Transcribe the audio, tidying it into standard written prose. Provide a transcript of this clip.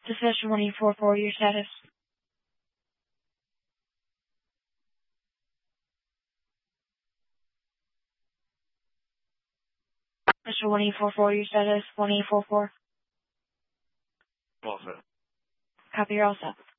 Discussion 1844, your status. Mr. 1844, your status. 1844. All set. Copy, you're all set.